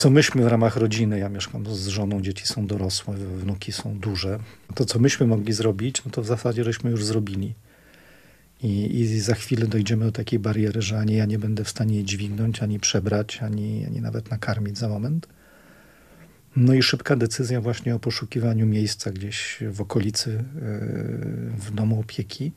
Co myśmy w ramach rodziny, ja mieszkam z żoną, dzieci są dorosłe, wnuki są duże, to co myśmy mogli zrobić, no to w zasadzie żeśmy już zrobili. I za chwilę dojdziemy do takiej bariery, że ani ja nie będę w stanie jej dźwignąć, ani przebrać, ani nawet nakarmić za moment. No i szybka decyzja właśnie o poszukiwaniu miejsca gdzieś w okolicy, w domu opieki.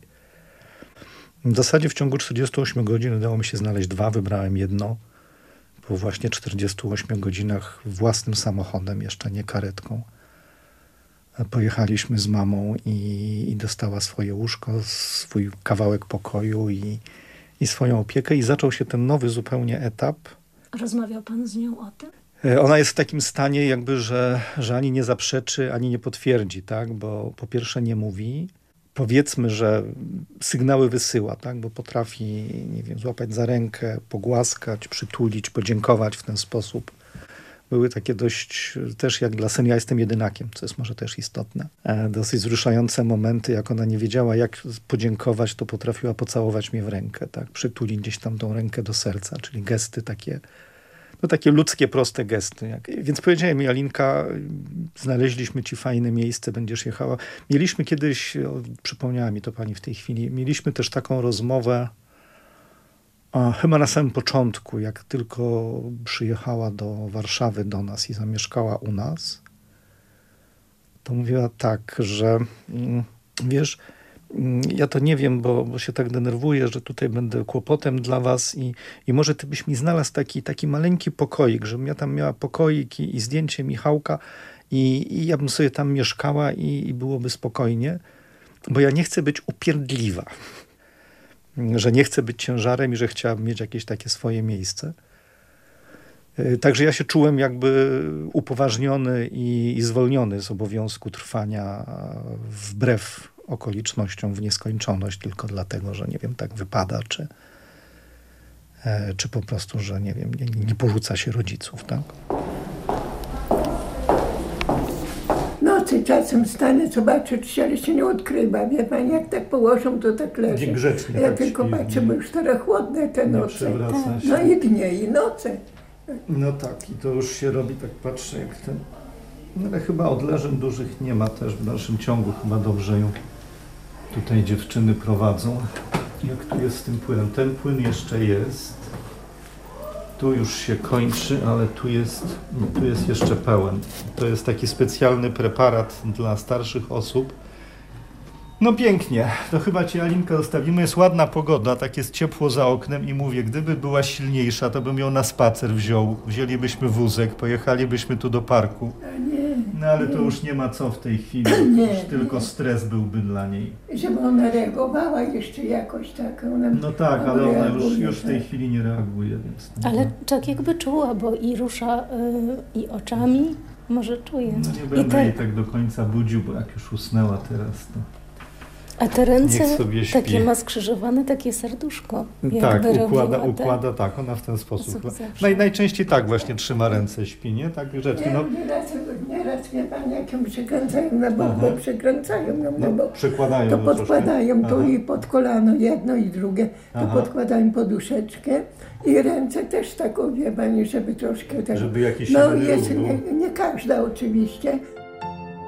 W zasadzie w ciągu 48 godzin udało mi się znaleźć 2, wybrałem jedno. Po właśnie 48 godzinach własnym samochodem, jeszcze nie karetką. Pojechaliśmy z mamą i dostała swoje łóżko, swój kawałek pokoju i swoją opiekę i zaczął się ten nowy zupełnie etap. Rozmawiał pan z nią o tym? Ona jest w takim stanie jakby, że ani nie zaprzeczy, ani nie potwierdzi, tak? Bo po pierwsze nie mówi. Powiedzmy, że sygnały wysyła, tak? Bo potrafi, nie wiem, złapać za rękę, pogłaskać, przytulić, podziękować w ten sposób. Były takie dość, też jak dla syna, ja jestem jedynakiem, co jest może też istotne. Dosyć wzruszające momenty, jak ona nie wiedziała, jak podziękować, to potrafiła pocałować mnie w rękę, tak? Przytulić gdzieś tam tą rękę do serca, czyli gesty takie, no takie ludzkie, proste gesty. Więc powiedziałem mi, Alinka, znaleźliśmy ci fajne miejsce, będziesz jechała. Mieliśmy kiedyś, przypomniała mi to pani w tej chwili, mieliśmy też taką rozmowę, chyba na samym początku, jak tylko przyjechała do Warszawy do nas i zamieszkała u nas, to mówiła tak, że wiesz, ja to nie wiem, bo się tak denerwuję, że tutaj będę kłopotem dla was i może ty byś mi znalazł taki maleńki pokoik, żebym ja tam miała pokoik i zdjęcie Michałka i ja bym sobie tam mieszkała i byłoby spokojnie, bo ja nie chcę być upierdliwa, że nie chcę być ciężarem i że chciałabym mieć jakieś takie swoje miejsce. Także ja się czułem jakby upoważniony i zwolniony z obowiązku trwania wbrew okolicznościom w nieskończoność, tylko dlatego, że nie wiem, tak wypada, czy po prostu, że nie wiem, nie porzuca się rodziców, tak? Nocy czasem stanę zobaczyć, ale się nie odkrywa. Wie pani, jak tak położą, to tak leży. Grzecznie, ja tak tylko śpi, patrzę, bo już teraz chłodne te noce. No i dnie, i noce. No tak, i to już się robi, tak patrzę, jak ten... No ale chyba odleżeń dużych nie ma też w dalszym ciągu, chyba dobrze ją tutaj dziewczyny prowadzą. Jak tu jest z tym płynem? Ten płyn jeszcze jest. Tu już się kończy, ale tu jest jeszcze pełen. To jest taki specjalny preparat dla starszych osób. No pięknie, to chyba cię, Alinka, zostawimy. Jest ładna pogoda, tak jest ciepło za oknem i mówię, gdyby była silniejsza, to bym ją na spacer wziął. Wzięlibyśmy wózek, pojechalibyśmy tu do parku. No ale to już nie ma co w tej chwili, już tylko stres byłby dla niej. Żeby ona reagowała jeszcze jakoś tak. No tak, ale ona już w tej chwili nie reaguje. Więc ale tak jakby czuła, bo i rusza i oczami, może czuje. No nie będę jej tak do końca budził, bo jak już usnęła teraz, to... A te ręce takie śpi. ma skrzyżowane, takie serduszko. Tak, układa, tak, ona w ten sposób. Najczęściej tak właśnie trzyma ręce, śpi, nie? Tak grzecznie. No. Nieraz wie pani, jak ją przekręcają na bok, bo przekręcają ją na bok. Przekładają to podkładają tu i pod kolano jedno i drugie, to podkładają poduszeczkę i ręce też taką, wie pani, żeby troszkę... Żeby jakieś... No jest, nie każda oczywiście.